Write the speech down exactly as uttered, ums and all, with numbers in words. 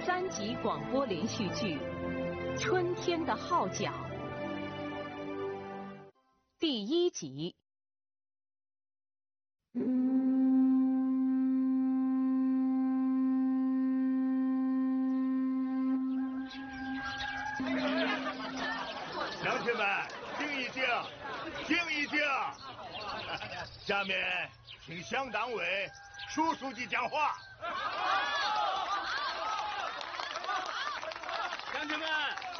三集广播连续剧《春天的号角》第一集。 乡亲们，静一静，静一静。下面请乡党委舒书记讲话。 乡亲们，